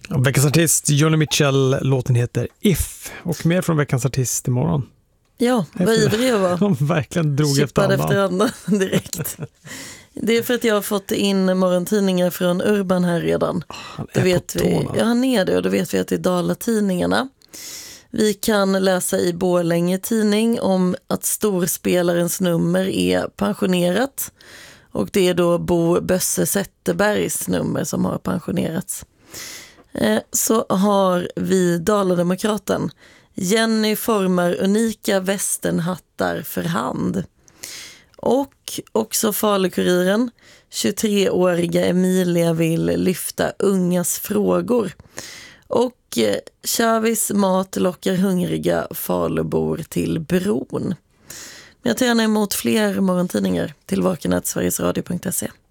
Veckans artist, Joni Mitchell, låten heter If. Och mer från veckans artist imorgon. Ja, vad ivrig jag var. De verkligen drog efter andan direkt. Det är för att jag har fått in morgontidningar från Urban här redan. Han är på tårna. Ja, han är det, och då vet vi att det är Dalatidningarna. Vi kan läsa i Borlänge tidning om att storspelarens nummer är pensionerat. Och det är då Bo Bösse Zetterbergs nummer som har pensionerats. Så har vi Dalademokraten. Jenny formar unika västernhattar för hand. Och också Falukuriren. 23-åriga Emilia vill lyfta ungas frågor. Och Chavis mat lockar hungriga Falubor till bron. Men jag tar gärna emot fler morgontidningar till vaken@sverigesradio.se.